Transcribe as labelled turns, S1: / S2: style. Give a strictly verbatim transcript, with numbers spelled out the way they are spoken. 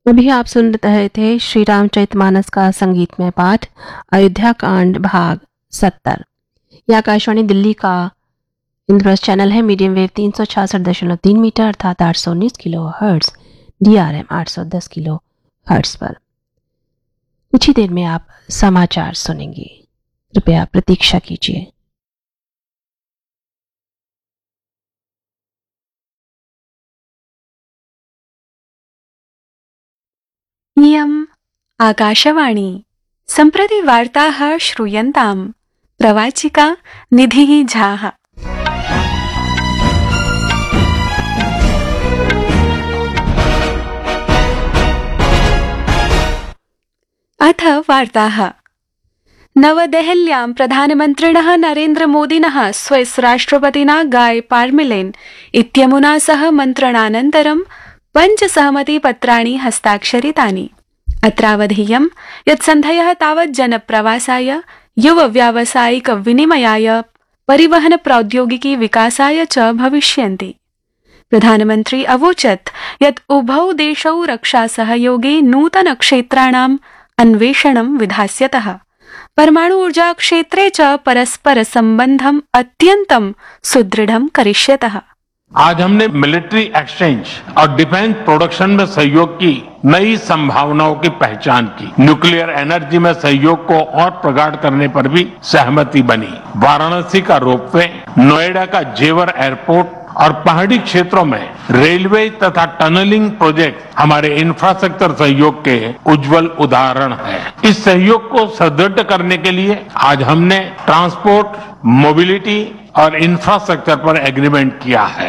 S1: अभी आप सुन रहे थे श्री रामचरितमानस का संगीतमय पाठ अयोध्या कांड भाग सत्तर। यह आकाशवाणी दिल्ली का इंद्रप्रस्थ चैनल है। मीडियम वेव तीन सौ छियासठ दशमलव तीन मीटर अर्थात आठ सौ उन्नीस kilo hertz, D R M आठ सौ दस किलो हर्ट्ज पर। कुछ ही देर में आप समाचार सुनेंगे, कृपया प्रतीक्षा कीजिए।
S2: इयम् आकाशवाणी। सम्प्रति वार्ताः श्रूयन्ताम्। प्रवाचिका निधिः झाः। अथ वार्ताः। नवदेहल्यां प्रधानमन्त्रिणः नरेन्द्रमोदिनः स्विस् राष्ट्रपतिना गाय पार्मेलिन इत्यमुना सह मन्त्रणानन्तरं पञ्चसहमतिपत्राणि हस्ताक्षरितानि। अत्रावधेयं यत् सन्धयः तावत् जनप्रवासाय, युवव्यावसायिक विनिमयाय, परिवहन प्रौद्योगिकी विकासाय च भविष्यन्ति। प्रधानमन्त्री अवोचत् यत् उभौ देशौ रक्षासहयोगे नूतनक्षेत्राणाम् अन्वेषणं विधास्यतः। परमाणु ऊर्जा क्षेत्रे च परस्पर संबंधम अत्यंतं सुदृढ़ं करिष्यतः।
S3: आज हमने मिलिट्री एक्सचेंज और डिफेंस प्रोडक्शन में सहयोग की नई संभावनाओं की पहचान की। न्यूक्लियर एनर्जी में सहयोग को और प्रगाढ़ करने पर भी सहमति बनी। वाराणसी का रोपवे, नोएडा का जेवर एयरपोर्ट और पहाड़ी क्षेत्रों में रेलवे तथा टनलिंग प्रोजेक्ट हमारे इंफ्रास्ट्रक्चर सहयोग के उज्जवल उदाहरण हैं। इस सहयोग को सुदृढ़ करने के लिए आज हमने ट्रांसपोर्ट, मोबिलिटी और इंफ्रास्ट्रक्चर पर एग्रीमेंट किया है।